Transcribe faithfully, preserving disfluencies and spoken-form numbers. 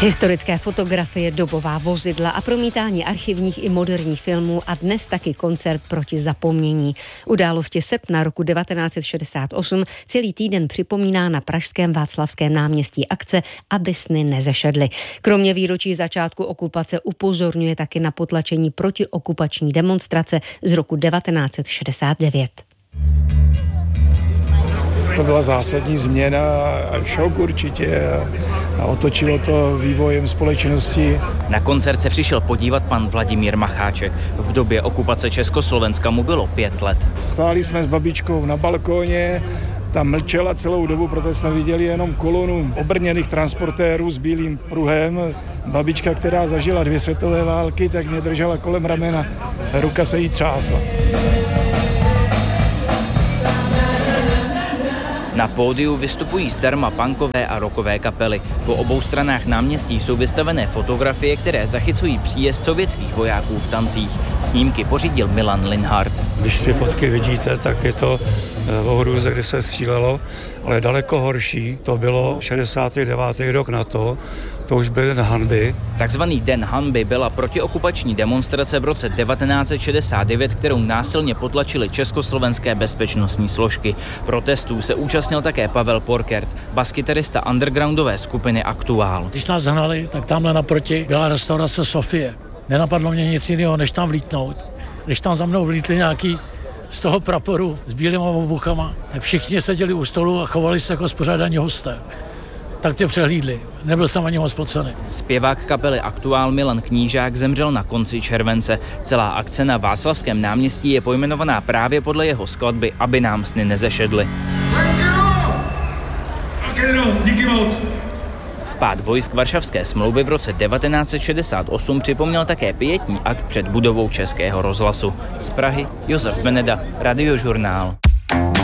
Historické fotografie, dobová vozidla a promítání archivních i moderních filmů a dnes taky koncert proti zapomnění. Události srpna roku devatenáct set šedesát osm celý týden připomíná na pražském Václavském náměstí akce Aby sny nezešedly. Kromě výročí začátku okupace upozorňuje taky na potlačení protiokupační demonstrace z roku devatenáct set šedesát devět. To byla zásadní změna a šok určitě a otočilo to vývojem společnosti. Na koncert se přišel podívat pan Vladimír Macháček. V době okupace Československa mu bylo pět let. Stáli jsme s babičkou na balkóně, ta mlčela celou dobu, protože jsme viděli jenom kolonu obrněných transportérů s bílým pruhem. Babička, která zažila dvě světové války, tak mě držela kolem ramena, ruka se jí třásla. Na pódiu vystupují zdarma punkové a rockové kapely. Po obou stranách náměstí jsou vystavené fotografie, které zachycují příjezd sovětských vojáků v tancích. Snímky pořídil Milan Linhart. Když si fotky vidíte, tak je to o hrůze, kdy se střílelo, ale daleko horší to bylo šedesátý devátý rok na to, to už byl Den hanby. Takzvaný Den hanby byla protiokupační demonstrace v roce devatenáct set šedesát devět, kterou násilně potlačily československé bezpečnostní složky. Protestů se účastnil také Pavel Porkert, baskytarista undergroundové skupiny Aktuál. Když nás hnali, tak tamhle naproti byla restaurace Sofie. Nenapadlo mě nic jiného, než tam vlítnout. Když tam za mnou vlítli nějaký z toho praporu s bílýma obuchama, tak všichni seděli u stolu a chovali se jako spořádaní hosté. Tak tě přehlídli. Nebyl jsem ani moc spocený. Zpěvák kapely Aktuál Milan Knížák zemřel na konci července. Celá akce na Václavském náměstí je pojmenovaná právě podle jeho skladby Aby nám sny nezešedly. Díky moc. Vpád vojsk Varšavské smlouvy v roce devatenáct set šedesát osm připomněl také pietní akt před budovou Českého rozhlasu. Z Prahy Josef Beneda, Radiožurnál.